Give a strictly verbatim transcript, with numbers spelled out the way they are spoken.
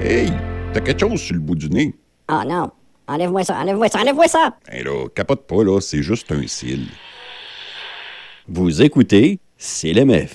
Hey, t'as quelque chose sur le bout du nez. Oh non. Enlève-moi ça, enlève-moi ça, enlève-moi ça! Hey là, capote pas, là, c'est juste un cil. Vous écoutez C L M F.